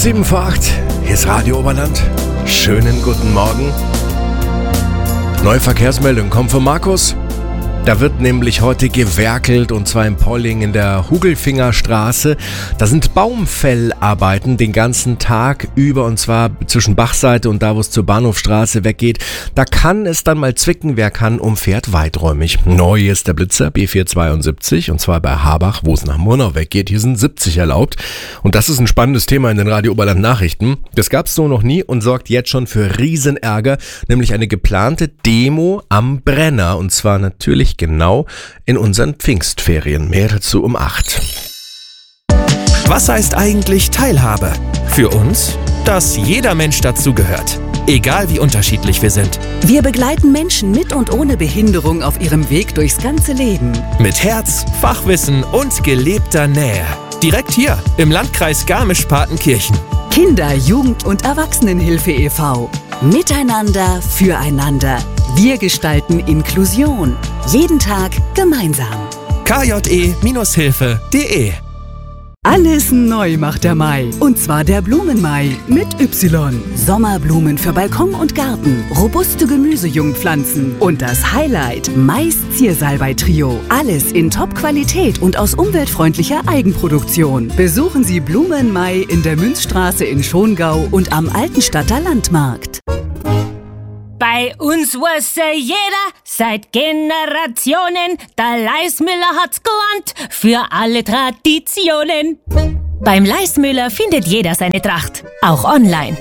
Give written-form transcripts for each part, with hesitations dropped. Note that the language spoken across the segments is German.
7 vor 8, hier ist Radio Oberland. Schönen guten Morgen. Neue Verkehrsmeldung kommt von Markus. Da wird nämlich heute gewerkelt, und zwar in Polling in der Hugelfingerstraße. Da sind Baumfellarbeiten den ganzen Tag über, und zwar zwischen Bachseite und da, wo es zur Bahnhofstraße weggeht. Da kann es dann mal zwicken, wer kann, umfährt weiträumig. Neu ist der Blitzer B472, und zwar bei Habach, wo es nach Murnau weggeht. Hier sind 70 erlaubt, und das ist ein spannendes Thema in den Radio Oberland Nachrichten. Das gab es so noch nie und sorgt jetzt schon für Riesenärger, nämlich eine geplante Demo am Brenner, und zwar natürlich genau in unseren Pfingstferien. Mehr dazu um 8. Was heißt eigentlich Teilhabe? Für uns, dass jeder Mensch dazugehört. Egal wie unterschiedlich wir sind. Wir begleiten Menschen mit und ohne Behinderung auf ihrem Weg durchs ganze Leben. Mit Herz, Fachwissen und gelebter Nähe. Direkt hier im Landkreis Garmisch-Partenkirchen. Kinder-, Jugend- und Erwachsenenhilfe e.V. Miteinander, füreinander. Wir gestalten Inklusion. Jeden Tag gemeinsam. kje-hilfe.de. Alles neu macht der Mai. Und zwar der Blumenmai mit Y. Sommerblumen für Balkon und Garten, robuste Gemüsejungpflanzen und das Highlight, Mais Ziersalbei-Trio. Alles in Top-Qualität und aus umweltfreundlicher Eigenproduktion. Besuchen Sie Blumenmai in der Münzstraße in Schongau und am Altenstadter Landmarkt. Bei uns wusste jeder seit Generationen, der Leismüller hat's gelernt für alle Traditionen. Beim Leismüller findet jeder seine Tracht, auch online.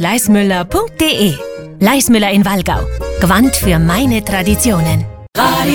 Trachtenmode-leismüller.de. Leismüller in Wallgau. Gewand für meine Traditionen.